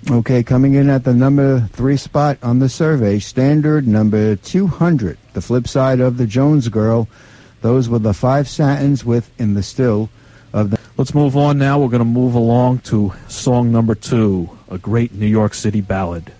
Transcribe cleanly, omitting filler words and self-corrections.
Okay, coming in at the number 3 spot on the survey, Standard number 200, The Flip Side of the Jones Girl. Those were the 5 Satins with In the Still of the... Let's move on now. We're going to move along to song number 2, a great New York City ballad.